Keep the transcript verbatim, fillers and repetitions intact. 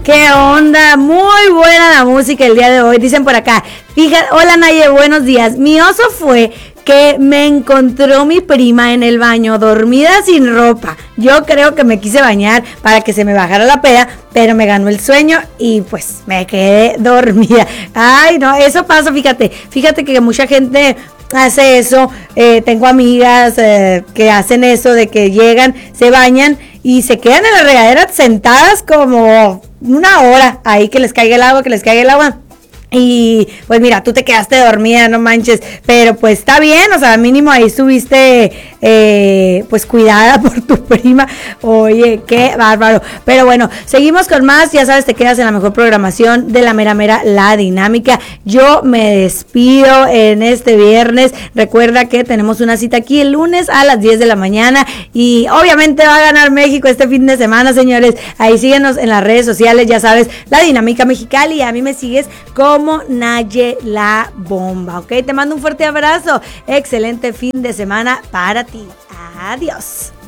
¿Qué onda? Muy buena la música el día de hoy. Dicen por acá, fíjate, hola Naye, buenos días. Mi oso fue que me encontró mi prima en el baño, dormida sin ropa. Yo creo que me quise bañar para que se me bajara la peda, pero me ganó el sueño y pues me quedé dormida. Ay, no, eso pasa, fíjate. Fíjate que mucha gente hace eso. Eh, tengo amigas eh, que hacen eso de que llegan, se bañan y se quedan en la regadera sentadas como una hora ahí, que les caiga el agua, que les caiga el agua. Y pues mira, tú te quedaste dormida, no manches, pero pues está bien, o sea, mínimo ahí estuviste eh, pues cuidada por tu prima. Oye, qué bárbaro. Pero bueno, seguimos con más, ya sabes, te quedas en la mejor programación de la mera mera, La Dinámica. Yo me despido en este viernes. Recuerda que tenemos una cita aquí el lunes a las diez de la mañana y obviamente va a ganar México este fin de semana, señores. Ahí síguenos en las redes sociales, ya sabes, La Dinámica Mexicali, y a mí me sigues como como Naye la Bomba, ¿ok? Te mando un fuerte abrazo. Excelente fin de semana para ti. Adiós.